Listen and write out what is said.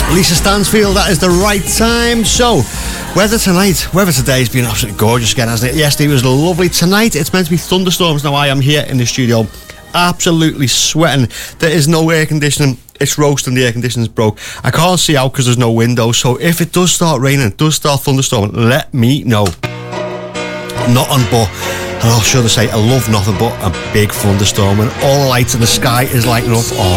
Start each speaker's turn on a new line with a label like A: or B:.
A: Lisa Stansfield, that is the right time. So, weather today has been absolutely gorgeous again, hasn't it? Yesterday was lovely. Tonight, it's meant to be thunderstorms. Now, I am here in the studio, absolutely sweating. There is no air conditioning. It's roasting, the air conditioning's broke. I can't see out because there's no window. So, if it does start raining, it does start thunderstorming, let me know. Nothing but, and I'll sure to say, I love nothing but a big thunderstorm when all the lights in the sky is lighting up. Oh,